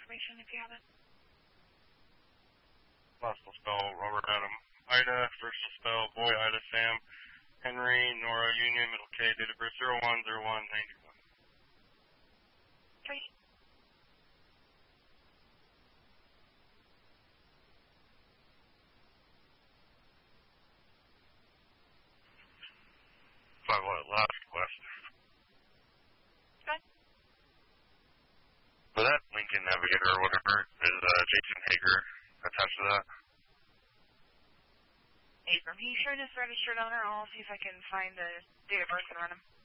information if you have it. Last will spell Robert Adam Ida. First will spell Boy Ida Sam Henry Nora Union. Middle K. Date of birth 01/01/91. Okay. 5 last question. Okay. For that Lincoln Navigator or whatever, is Jason Hager attached to that? Abram. He sure is registered owner. I'll see if I can find the date of birth and run him.